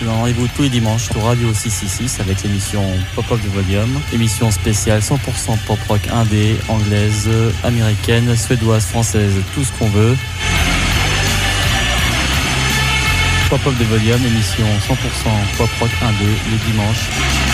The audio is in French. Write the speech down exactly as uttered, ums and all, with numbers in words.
donne rendez-vous tous les dimanches sur Radio six cent soixante-six avec l'émission Pop-Up de Volume. Émission spéciale cent pour cent pop-rock indé, anglaise, américaine, suédoise, française, tout ce qu'on veut. Pop-Up de Volume, émission cent pour cent pop-rock indé, le dimanche.